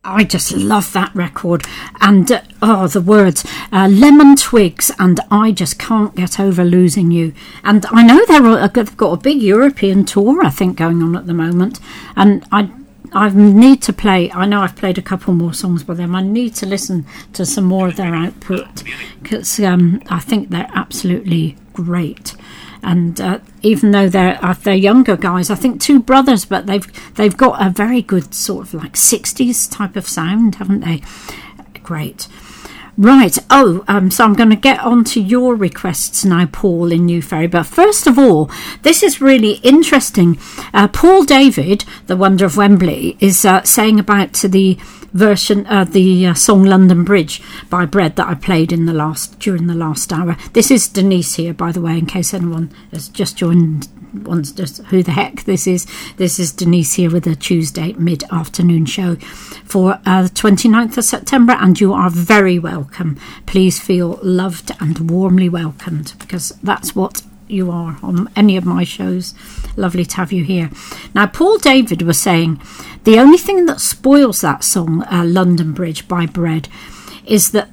I just love that record. And the words, Lemon Twigs and I Just Can't Get Over Losing You. And I know they've got a big European tour, I think, going on at the moment. And I need to play. I know I've played a couple more songs by them. I need to listen to some more of their output, because I think they're absolutely great. And even though they're younger guys, I think two brothers, but they've got a very good sort of like 60s type of sound, haven't they? Great. Right. So I'm going to get on to your requests now, Paul, in New Ferry. But first of all, this is really interesting. Paul David, the Wonder of Wembley, is saying about the version of the song London Bridge by Bread that I played during the last hour. This is Denise here, by the way, in case anyone has just joined, wants just who the heck this is. This is Denise here with a Tuesday mid-afternoon show for the 29th of September, and you are very welcome. Please feel loved and warmly welcomed, because that's what you are on any of my shows. Lovely to have you here. Now, Paul David was saying the only thing that spoils that song, London Bridge by Bread, is that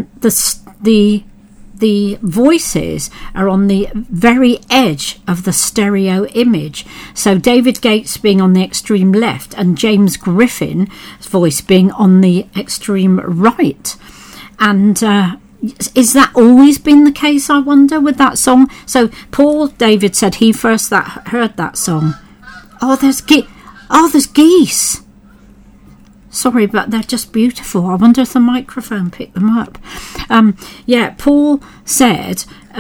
the voices are on the very edge of the stereo image. So David Gates being on the extreme left and James Griffin's voice being on the extreme right. And is that always been the case, I wonder, with that song? So Paul David said he first heard that song. There's geese. Sorry, but they're just beautiful. I wonder if the microphone picked them up. Paul said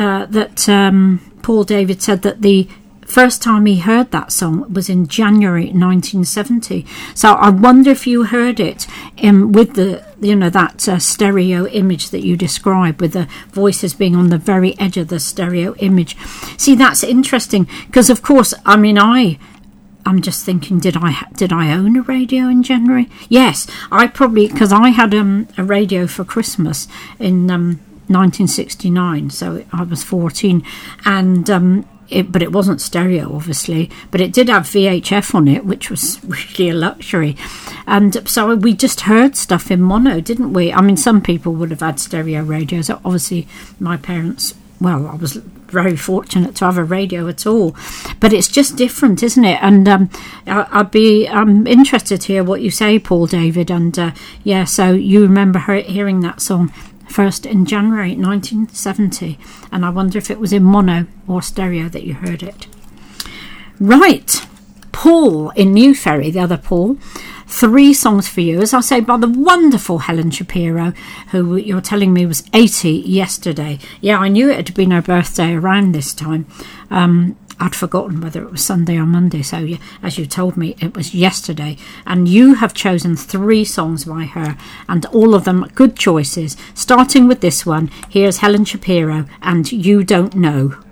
Paul David said that the first time he heard that song was in January 1970. So I wonder if you heard it with that stereo image that you described, with the voices being on the very edge of the stereo image. See, that's interesting, because of course, I mean, I'm just thinking, did I own a radio in January? Yes, I probably, because I had a radio for Christmas in 1969, so I was 14, and but it wasn't stereo, obviously, but it did have VHF on it, which was really a luxury. And so we just heard stuff in mono, didn't we? I mean, some people would have had stereo radios. Obviously, my parents, well, I was very fortunate to have a radio at all, but it's just different, isn't it? And I'm interested to hear what you say, Paul David. And so you remember hearing that song first in January 1970, and I wonder if it was in mono or stereo that you heard it. Right, Paul in New Ferry, the other Paul. 3 songs for you, as I say, by the wonderful Helen Shapiro, who you're telling me was 80 yesterday. Yeah, I knew it had been her birthday around this time. I'd forgotten whether it was Sunday or Monday, so yeah, as you told me, it was yesterday. And you have chosen 3 songs by her, and all of them good choices. Starting with this one, here's Helen Shapiro and You Don't Know.